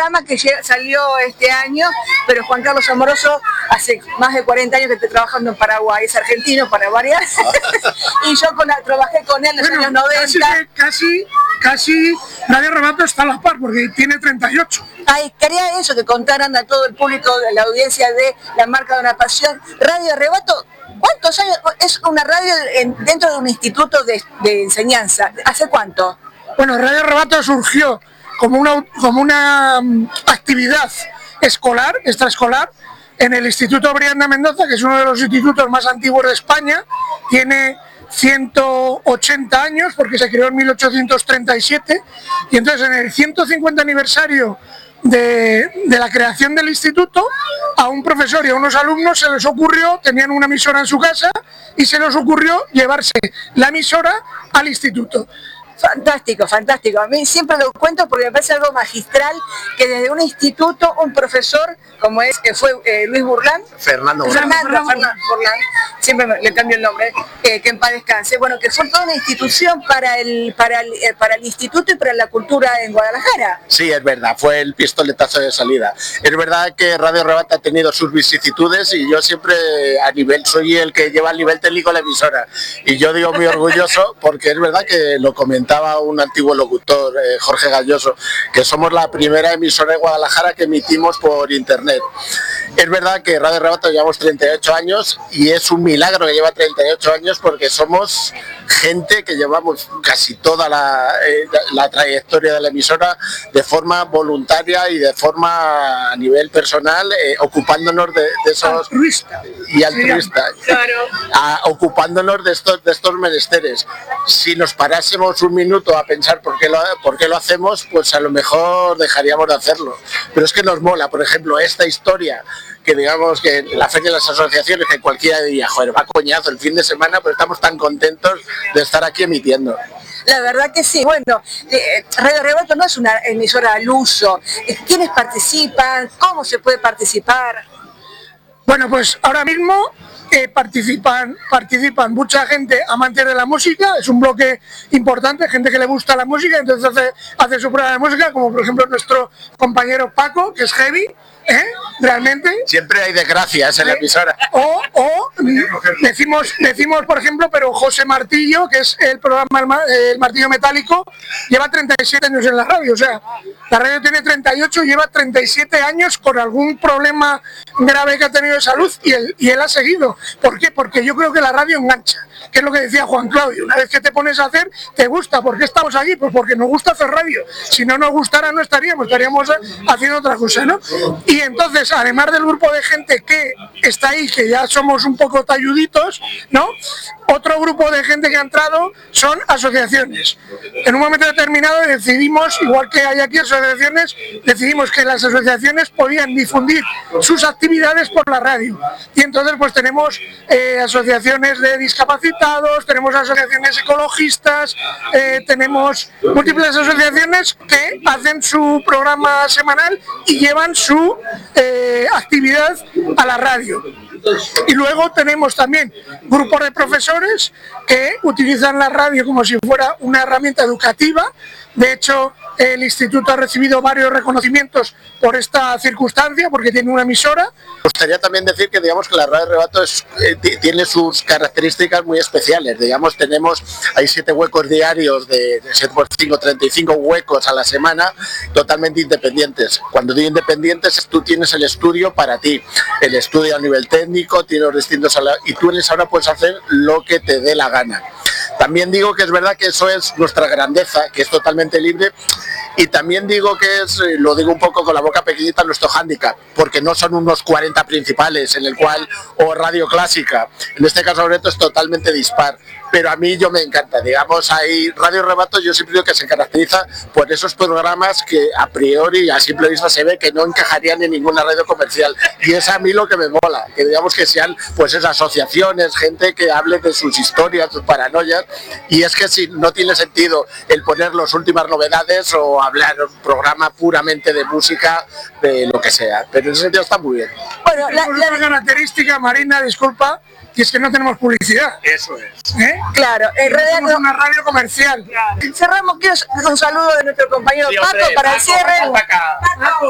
programa que salió este año, pero Juan Carlos Amoroso hace más de 40 años que está trabajando en Paraguay, es argentino para variar, y yo trabajé con él en los años 90. Casi Radio Rebato está a la par, porque tiene 38. Ay, quería eso, que contaran a todo el público, de la audiencia de La Marca de una Pasión. Radio Rebato, ¿cuántos años? Es una radio dentro de un instituto de enseñanza. ¿Hace cuánto? Bueno, Radio Rebato surgió como una actividad escolar, extraescolar, en el Instituto Brianda Mendoza, que es uno de los institutos más antiguos de España. Tiene 180 años porque se creó en 1837, y entonces en el 150 aniversario de la creación del instituto, a un profesor y a unos alumnos se les ocurrió, tenían una emisora en su casa, y se les ocurrió llevarse la emisora al instituto. Fantástico, fantástico. A mí siempre lo cuento porque me parece algo magistral que desde un instituto, un profesor, como fue Luis Burlán, Fernando Burlán, siempre le cambio el nombre, que en paz descanse, bueno, que fue toda una institución para el instituto y para la cultura en Guadalajara. Sí, es verdad, fue el pistoletazo de salida. Es verdad que Radio Rebato ha tenido sus vicisitudes, y yo siempre soy el que lleva a nivel técnico la emisora, y yo digo muy orgulloso porque es verdad que lo comentaba un antiguo locutor, Jorge Galloso, que somos la primera emisora de Guadalajara que emitimos por internet. Es verdad que Radio Rebato llevamos 38 años, y es un milagro que lleva 38 años, porque somos gente que llevamos casi toda la trayectoria de la emisora de forma voluntaria y de forma a nivel personal, ocupándonos de esos altruista y altruista, claro. Ocupándonos de estos menesteres. Si nos parásemos un minuto a pensar por qué lo hacemos, pues a lo mejor dejaríamos de hacerlo, pero es que nos mola. Por ejemplo, esta historia, que digamos que la feria de las asociaciones, que cualquiera diría, joder, va coñazo el fin de semana, pero estamos tan contentos de estar aquí emitiendo. La verdad que sí. Bueno, Radio Rebato no es una emisora al uso. ¿Quiénes participan? ¿Cómo se puede participar? Bueno, pues ahora mismo participan mucha gente amante de la música. Es un bloque importante, gente que le gusta la música, entonces hace su prueba de música, como por ejemplo nuestro compañero Paco, que es heavy, realmente. Siempre hay desgracias en la emisora. O decimos por ejemplo, pero José Martillo, que es el programa El Martillo Metálico, lleva 37 años en la radio, o sea, la radio tiene 38, lleva 37 años con algún problema grave que ha tenido de salud, y él ha seguido. ¿Por qué? Porque yo creo que la radio engancha, que es lo que decía Juan Claudio. Una vez que te pones a hacer, te gusta. ¿Por qué estamos aquí? Pues porque nos gusta hacer radio. Si no nos gustara, no estaríamos haciendo otra cosa, ¿no? Y entonces, además del grupo de gente que está ahí, que ya somos un poco talluditos, ¿no? Otro grupo de gente que ha entrado son asociaciones. En un momento determinado decidimos, igual que hay aquí asociaciones, decidimos que las asociaciones podían difundir sus actividades por la radio. Y entonces pues tenemos asociaciones de discapacitados, tenemos asociaciones ecologistas, tenemos múltiples asociaciones que hacen su programa semanal y llevan su actividad a la radio. Y luego tenemos también grupos de profesores que utilizan la radio como si fuera una herramienta educativa. De hecho, el instituto ha recibido varios reconocimientos por esta circunstancia, porque tiene una emisora. Me gustaría también decir que digamos que la Radio Rebato tiene sus características muy especiales. Digamos, hay 7 huecos diarios de 7 por 5, 35 huecos a la semana, totalmente independientes. Cuando digo independientes, tú tienes el estudio para ti, el estudio a nivel técnico, tienes los distintos, y tú en esa hora puedes hacer lo que te dé la gana. También digo que es verdad que eso es nuestra grandeza, que es totalmente libre, y también digo que lo digo un poco con la boca pequeñita, nuestro hándicap, porque no son unos 40 principales en el cual, o radio clásica, en este caso Loreto es totalmente dispar, pero a mí me encanta. Digamos, hay Radio Rebato, yo siempre digo que se caracteriza por esos programas que a priori, a simple vista se ve que no encajarían en ninguna radio comercial, y es a mí lo que me mola, que digamos que sean pues esas asociaciones, gente que hable de sus historias, sus paranoias, y es que si no tiene sentido el poner las últimas novedades o hablar un programa puramente de música, de lo que sea, pero en ese sentido está muy bien. Bueno, la característica, Marina, disculpa, y es que no tenemos publicidad. Eso es. Claro, somos una radio comercial. Cerramos, quiero un saludo de nuestro compañero Paco para el cierre. Paco.